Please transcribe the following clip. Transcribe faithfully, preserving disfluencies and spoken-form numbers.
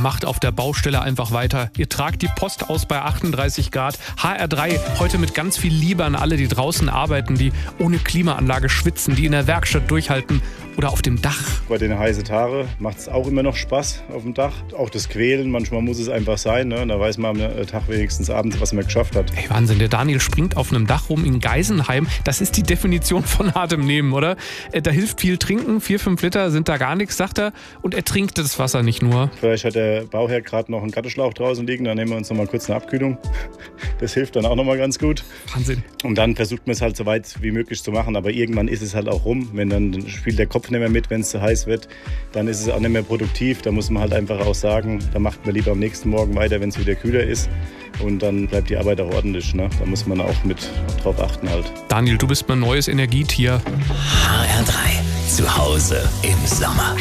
macht auf der Baustelle einfach weiter. Ihr tragt die Post aus bei achtunddreißig Grad. H R drei heute mit ganz viel Liebe an alle, die draußen arbeiten, die ohne Klimaanlage schwitzen, die in der Werkstatt durchhalten oder auf dem Dach. Bei den heißen Tagen macht es auch immer noch Spaß auf dem Dach. Auch das Quälen, manchmal muss es einfach sein. Ne? Da weiß man am Tag wenigstens abends, was man geschafft hat. Ey, Wahnsinn, der Daniel springt auf einem Dach rum in Geisenheim. Das ist die Definition von hartem Nehmen, oder? Da hilft viel trinken, vier, fünf Liter sind da gar nichts, sagt er. Und er trinkt das Wasser nicht nur. Vielleicht hat der Bauherr gerade noch einen Gartenschlauch draußen liegen. Dann nehmen wir uns noch mal kurz eine Abkühlung. Das hilft dann auch noch mal ganz gut. Wahnsinn. Und dann versucht man es halt so weit wie möglich zu machen. Aber irgendwann ist es halt auch rum. Wenn dann spielt der Kopf nicht mehr mit, wenn es zu heiß wird, dann ist es auch nicht mehr produktiv. Da muss man halt einfach auch sagen, da macht man lieber am nächsten Morgen weiter, wenn es wieder kühler ist. Und dann bleibt die Arbeit auch ordentlich. Ne? Da muss man auch mit drauf achten halt. Daniel, du bist mein neues Energietier. H R drei. Zu Hause im Sommer.